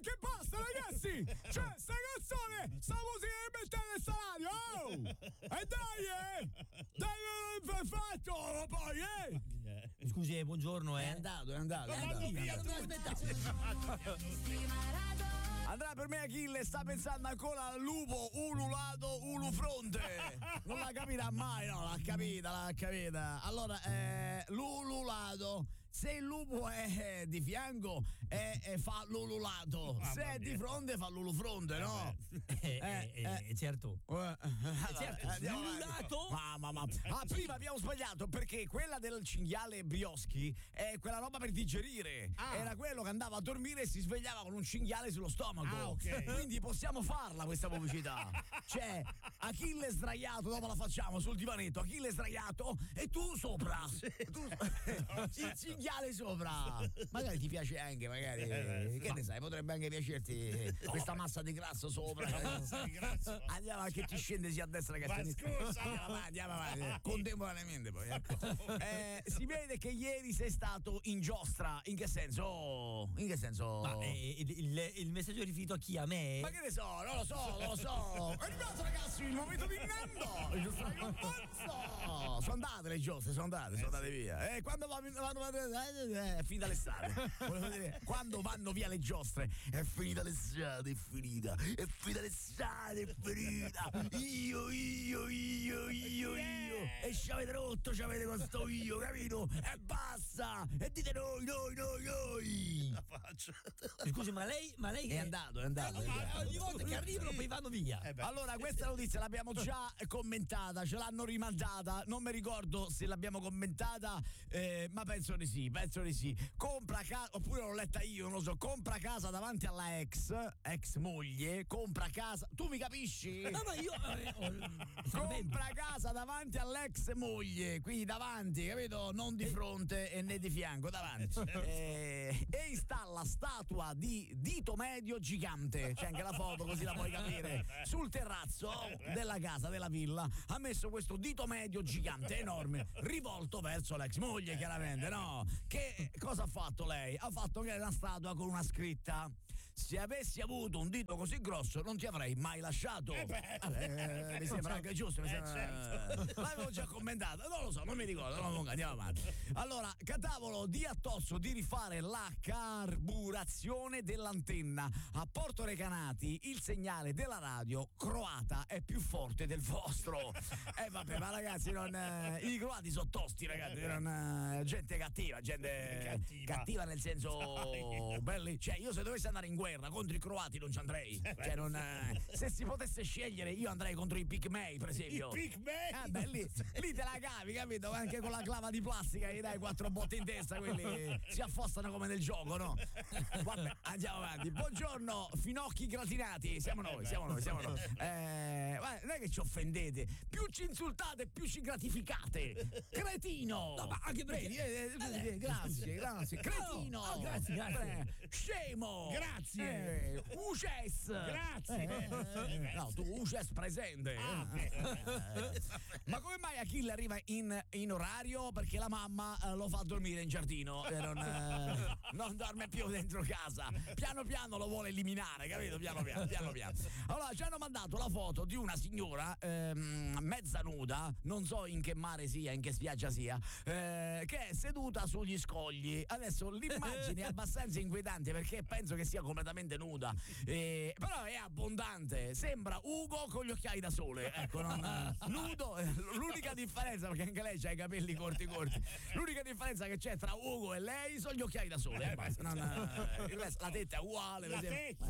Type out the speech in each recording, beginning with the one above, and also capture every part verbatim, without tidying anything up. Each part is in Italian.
che basta, ragazzi! Cioè, sta canzone, sta musica che mettete nel salario, oh! E dai, eh! Dai, perfetto, poi, eh! Scusi, buongiorno, eh. È andato, è andato, è andato. via, Non tutti. mi aspettavo. Andrea, per me Achille sta pensando ancora al lupo ululato ulufronte. Non la capirà mai, no, l'ha capita, l'ha capita. Allora, eh, l'ululato. Se il lupo è di fianco è, è fa l'ululato, Mamma se è di mia. fronte fa l'ulufronte, no? Eh, eh, eh, certo. Eh, certo, andiamo l'ululato? avanti. Mamma, mamma. Ah, prima abbiamo sbagliato perché quella del cinghiale Brioschi è quella roba per digerire. Ah. Era quello che andava a dormire e si svegliava con un cinghiale sullo stomaco. Ah, ok. Quindi possiamo farla questa pubblicità. Cioè, Achille sdraiato, dopo la facciamo sul divanetto, Achille sdraiato e tu sopra. Tu, il cinghiale sopra. Magari ti piace anche, magari. Eh, Che ne sai, potrebbe anche piacerti questa massa di grasso sopra. Massa di grasso. Andiamo che ti scende sia a destra che a Ma sinistra. scusa. Andiamo avanti, andiamo avanti. Contemporaneamente poi. eh. Eh, si vede che ieri sei stato in giostra. In che senso? In che senso? Ma eh, il, il, il messaggio è riferito a chi? A me? Ma che ne so, non lo so, non lo so. È arrivato, ragazzi, il momento di Nando. Il giostro con Monzo. Sono andate le giostre, sono andate, sono andate via. E quando vanno, vanno, vanno eh, è finita l'estate. Volevo dire, quando vanno via le giostre, è finita l'estate, è finita. È finita l'estate, è finita. Io, io, io, io, io. E ci avete rotto, ci avete questo io, capito? E basta. E dite noi, noi, noi, noi. La faccio. Scusi, ma lei, ma lei È andato, è andato. Eh, ma ogni volta che arrivano poi vanno via. Eh beh. Allora, questa notizia l'abbiamo già commentata, ce l'hanno rimandata, non mi ricordo se l'abbiamo commentata, eh, ma penso di sì, penso di sì. Compra casa, oppure l'ho letta io, non lo so, compra casa davanti alla ex, ex moglie, compra casa, tu mi capisci? No, ma io eh, ho- Compra casa davanti all'ex moglie, quindi davanti, capito? Non di fronte e né di fianco, davanti. Eh, e installa statua di dito medio gigante, c'è anche la foto così la puoi capire, sul terrazzo della casa, della villa, ha messo questo dito medio gigante, enorme, rivolto verso l'ex moglie, chiaramente, no? Che cosa ha fatto lei? Ha fatto che una statua con una scritta: se avessi avuto un dito così grosso non ti avrei mai lasciato. Eh beh. Eh, mi sembra anche giusto, mi Eh, sembra... l'avevo già commentato, non lo so, non mi ricordo, non andiamo avanti. Allora, Catavolo di Attozzo di rifare la carburazione dell'antenna. A Porto Recanati il segnale della radio croata è più forte del vostro. Eh vabbè, ma ragazzi, non, eh, i croati sono tosti, ragazzi, non, eh, gente cattiva, gente Cattiva. cattiva nel senso Dai. belli. Cioè, io se dovessi andare in guerra contro i croati non ci andrei. Cioè, non, eh, se si potesse scegliere, io andrei contro i Pigmei, per esempio. I Pigmei? Eh, beh, lì, lì te la cavi, capito? Anche con la clava di plastica gli dai quattro botte in testa, quelli si affossano come nel gioco, no? Vabbè, andiamo avanti. Buongiorno, finocchi gratinati. Siamo noi, siamo noi, siamo noi. Eh, guarda, non è che ci offendete. Più ci insultate, più ci gratificate. Cretino! No, ma anche perché- Vedi, eh, eh, eh, grazie, grazie. Cretino! Oh, oh, grazie, grazie. Eh, scemo! Grazie. Eh, Uces! Grazie. Eh, no, tu Uces presente. Ah, Eh. Ma come mai Achille arriva in, in orario? Perché la mamma eh, lo fa dormire in giardino e non, eh, non dorme più dentro casa. Piano piano lo vuole eliminare, capito? Piano piano, piano piano. Allora, ci hanno mandato la foto di una signora ehm, mezza nuda, non so in che mare sia, in che spiaggia sia, eh, che è seduta sugli scogli. Adesso l'immagine è abbastanza inquietante perché penso che sia completamente nuda, eh, però è abbondante. Sembra Ugo con gli occhiali da sole. Ecco, non, nudo. L'unica differenza, perché anche lei ha i capelli corti corti, l'unica differenza che c'è tra Ugo e lei sono gli occhiali da sole. Eh, basta. Non, eh, il resto, la tetta è uguale. La per esempio.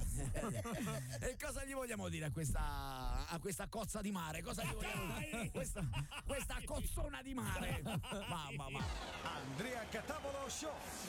tetta? E cosa gli vogliamo dire a questa, a questa cozza di mare? Cosa gli vogliamo dire? Questa, questa cozzona di mare. Mamma mia. Andrea Catavolo Show.